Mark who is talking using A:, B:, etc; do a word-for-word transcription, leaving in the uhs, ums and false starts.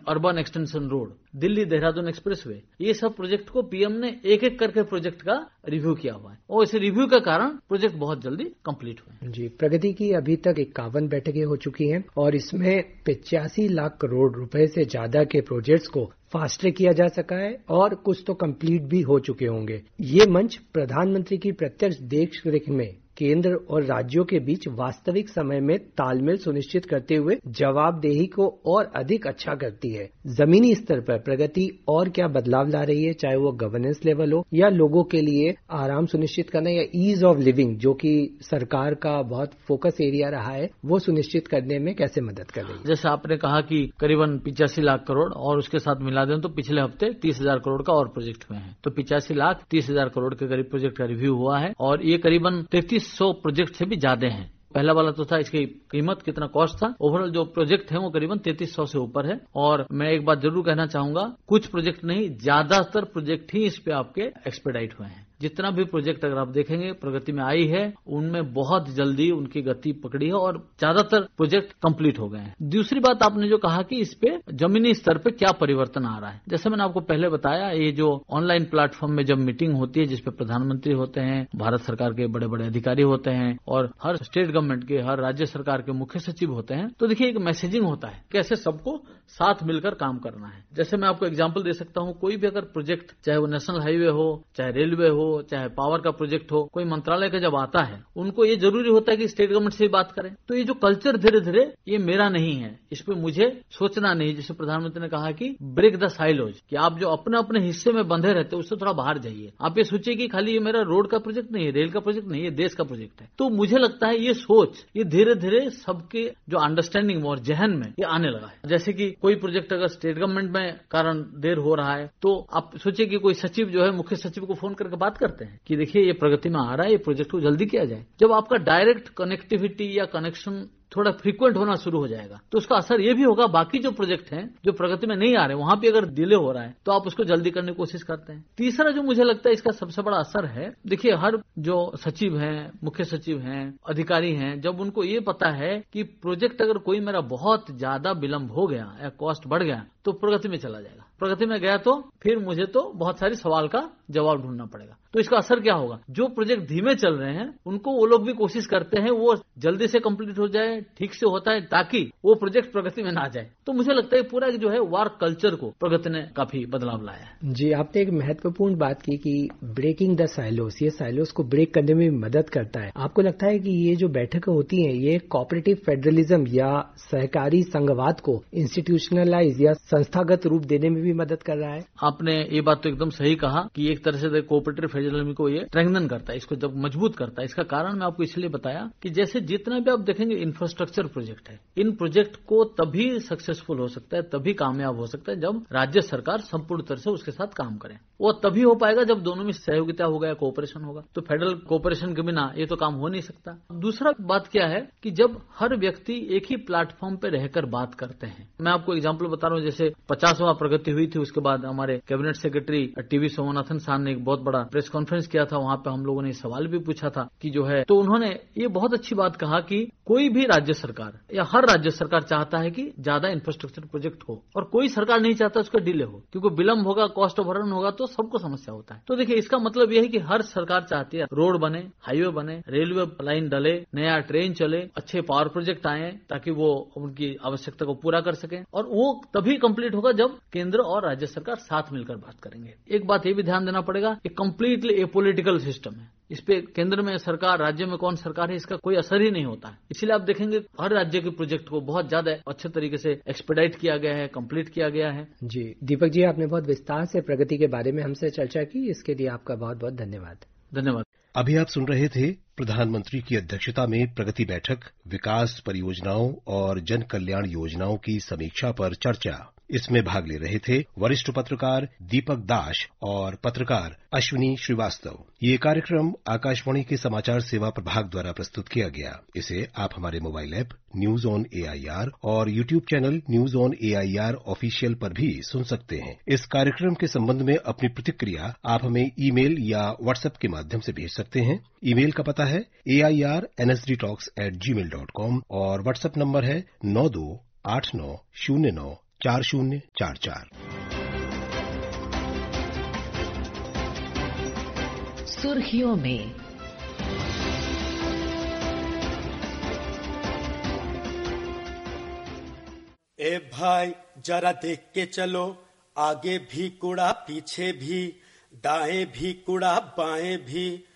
A: Urban extension road, Delhi Dehradun expressway, ये सब project को पीएम ने एक एक करके प्रोजेक्ट का रिव्यू किया हुआ है और इस रिव्यू के कारण प्रोजेक्ट बहुत जल्दी कंप्लीट हुए।
B: जी, प्रगति की अभी तक इक्यावन बैठकें हो चुकी हैं और इसमें पिचासी लाख करोड़ रुपए से ज्यादा के प्रोजेक्ट्स को फास्ट ट्रैक किया जा सका है और कुछ तो कंप्लीट भी हो चुके होंगे। ये मंच प्रधानमंत्री की प्रत्यक्ष देखरेख में केंद्र और राज्यों के बीच वास्तविक समय में तालमेल सुनिश्चित करते हुए जवाबदेही को और अधिक अच्छा करती है। जमीनी स्तर पर प्रगति और क्या बदलाव ला रही है, चाहे वो गवर्नेंस लेवल हो या लोगों के लिए आराम सुनिश्चित करना या ईज ऑफ लिविंग, जो कि सरकार का बहुत फोकस एरिया रहा है, वो सुनिश्चित करने में कैसे मदद कर रही है?
A: जैसे आपने कहा कि करीबन पिचासी लाख करोड़ और उसके साथ मिला दें तो पिछले हफ्ते तीस हजार करोड़ का और प्रोजेक्ट हुए हैं, तो पिचासी लाख तीस हजार करोड़ के करीब प्रोजेक्ट का रिव्यू हुआ है और ये करीबन तैतीस सौ प्रोजेक्ट से भी ज्यादा हैं। पहला वाला तो था इसकी कीमत कितना कॉस्ट था, ओवरऑल जो प्रोजेक्ट है वो करीबन तैतीस सौ से ऊपर है। और मैं एक बात जरूर कहना चाहूंगा, कुछ प्रोजेक्ट नहीं, ज्यादातर प्रोजेक्ट ही इस पे आपके एक्सपेडाइट हुए हैं। जितना भी प्रोजेक्ट अगर आप देखेंगे प्रगति में आई है, उनमें बहुत जल्दी उनकी गति पकड़ी है और ज्यादातर प्रोजेक्ट कंप्लीट हो गए हैं। दूसरी बात आपने जो कहा कि इस पे जमीनी स्तर पे क्या परिवर्तन आ रहा है, जैसे मैंने आपको पहले बताया, ये जो ऑनलाइन प्लेटफॉर्म में जब मीटिंग होती है जिसपे प्रधानमंत्री होते हैं, भारत सरकार के बड़े बड़े अधिकारी होते हैं और हर स्टेट गवर्नमेंट के, हर राज्य सरकार के मुख्य सचिव होते हैं, तो देखिए एक मैसेजिंग होता है, कैसे सबको साथ मिलकर काम करना है। जैसे मैं आपको एग्जाम्पल दे सकता हूँ, कोई भी अगर प्रोजेक्ट, चाहे वो नेशनल हाईवे हो, चाहे रेलवे हो, चाहे पावर का प्रोजेक्ट हो, कोई मंत्रालय का जब आता है, उनको ये जरूरी होता है कि स्टेट गवर्नमेंट से बात करें। तो ये जो कल्चर धीरे धीरे, ये मेरा नहीं है, इस पे मुझे सोचना नहीं। जैसे प्रधानमंत्री ने कहा कि ब्रेक द साइलोज, कि आप जो अपने अपने हिस्से में बंधे रहते हैं उससे थोड़ा बाहर जाइए। आप ये सोचिए कि खाली ये मेरा रोड का प्रोजेक्ट नहीं है, रेल का प्रोजेक्ट नहीं है, देश का प्रोजेक्ट है। तो मुझे लगता है ये सोच, ये धीरे धीरे सबके जो अंडरस्टैंडिंग और जहन में ये आने लगा है। जैसे कि कोई प्रोजेक्ट अगर स्टेट गवर्नमेंट में कारण देर हो रहा है, तो आप सोचिए कि कोई सचिव जो है मुख्य सचिव को फोन करके बात करते हैं कि देखिए ये प्रगति में आ रहा है, ये प्रोजेक्ट को जल्दी किया जाए। जब आपका डायरेक्ट कनेक्टिविटी या कनेक्शन थोड़ा फ्रीक्वेंट होना शुरू हो जाएगा, तो उसका असर ये भी होगा बाकी जो प्रोजेक्ट हैं जो प्रगति में नहीं आ रहे, वहां पे अगर डिले हो रहा है तो आप उसको जल्दी करने की कोशिश करते हैं। तीसरा जो मुझे लगता है इसका सबसे बड़ा असर है, देखिए हर जो सचिव हैं, मुख्य सचिव हैं, अधिकारी हैं, जब उनको ये पता है कि प्रोजेक्ट अगर कोई मेरा बहुत ज्यादा विलंब हो गया या कॉस्ट बढ़ गया तो प्रगति में चला जाएगा, प्रगति में गया तो फिर मुझे तो बहुत सारी सवाल का जवाब ढूंढना पड़ेगा। तो इसका असर क्या होगा, जो प्रोजेक्ट धीमे चल रहे हैं उनको वो लोग भी कोशिश करते हैं वो जल्दी से कंप्लीट हो जाए, ठीक से होता है, ताकि वो प्रोजेक्ट प्रगति में ना जाए। तो मुझे लगता है पूरा जो है वर्क कल्चर को प्रगति ने काफी बदलाव लाया है।
B: जी, आपने एक महत्वपूर्ण बात की कि ब्रेकिंग द साइलोस, ये साइलोस को ब्रेक करने में मदद करता है। आपको लगता है कि ये जो बैठकें होती हैं ये कोऑपरेटिव फेडरलिज्म या सहकारी संघवाद को इंस्टीट्यूशनलाइज या संस्थागत रूप देने में भी मदद कर रहा है?
A: आपने ये बात तो एकदम सही कहा कि एक तरह से कोऑपरेटिव फेडरलिज्म को ये स्ट्रेंथन करता है, इसको जब मजबूत करता है। इसका कारण मैं आपको इसलिए बताया कि जैसे जितना भी आप देखेंगे इंफ्रास्ट्रक्चर प्रोजेक्ट है, इन प्रोजेक्ट को तभी सक्सेसफुल हो सकता है, तभी कामयाब हो सकता है जब राज्य सरकार संपूर्ण तरह से उसके साथ काम करे। वो तभी हो पाएगा जब दोनों में सहयोगिता होगा, कोऑपरेशन होगा। तो फेडरल कोऑपरेशन के बिना ये तो काम हो नहीं सकता। दूसरा बात क्या है कि जब हर व्यक्ति एक ही प्लेटफॉर्म पे रहकर बात करते हैं, मैं आपको एग्जांपल बता रहा हूँ, जैसे पचासवां प्रगति हुई थी, उसके बाद हमारे कैबिनेट सेक्रेटरी टीवी सोमनाथन साहब ने एक बहुत बड़ा प्रेस कॉन्फ्रेंस किया था, वहां पे हम लोगों ने सवाल भी पूछा था कि जो है, तो उन्होंने ये बहुत अच्छी बात कहा कि कोई भी राज्य सरकार या हर राज्य सरकार चाहता है कि ज्यादा इंफ्रास्ट्रक्चर प्रोजेक्ट हो और कोई सरकार नहीं चाहता उसका डिले हो, क्योंकि विलंब होगा, कॉस्ट ओवररन होगा तो सबको समस्या होता है। तो देखिए इसका मतलब यह है कि हर सरकार चाहती है रोड बने, हाईवे बने, रेलवे लाइन डले, नया ट्रेन चले, अच्छे पावर प्रोजेक्ट आए ताकि वो उनकी आवश्यकता को पूरा कर सके, और वो तभी कंप्लीट होगा जब केंद्र और राज्य सरकार साथ मिलकर बात करेंगे। एक बात ये भी ध्यान देना पड़ेगा, ये कंप्लीटली एपॉलिटिकल सिस्टम है, इस पे केंद्र में सरकार, राज्य में कौन सरकार है, इसका कोई असर ही नहीं होता है। इसलिए आप देखेंगे हर राज्य के प्रोजेक्ट को बहुत ज्यादा अच्छे तरीके से एक्सपेडाइट किया गया है, कंप्लीट किया गया है।
B: जी दीपक जी, आपने बहुत विस्तार से प्रगति के बारे में हमसे चर्चा की, इसके लिए आपका बहुत बहुत धन्यवाद।
A: धन्यवाद।
C: अभी आप सुन रहे थे प्रधानमंत्री की अध्यक्षता में प्रगति बैठक, विकास परियोजनाओं और जन कल्याण योजनाओं की समीक्षा पर चर्चा। इसमें भाग ले रहे थे वरिष्ठ पत्रकार दीपक दास और पत्रकार अश्विनी श्रीवास्तव। ये कार्यक्रम आकाशवाणी के समाचार सेवा प्रभाग द्वारा प्रस्तुत किया गया। इसे आप हमारे mobile app news on AIR और YouTube channel news on AIR official पर भी सुन सकते हैं। इस कार्यक्रम के संबंध में अपनी प्रतिक्रिया आप हमें ईमेल या व्हाट्सएप के माध्यम से भेज सकते हैं। ईमेल का पता है ए I R N S D talks eight ji mail dot com और व्हाट्सएप नंबर है नौ दो आठ नौ शून्य नौ चार शून्य चार चार।
D: सुर्खियों में
E: ए भाई जरा देख के चलो, आगे भी कूड़ा पीछे भी, दाएं भी कूड़ा बाएं भी,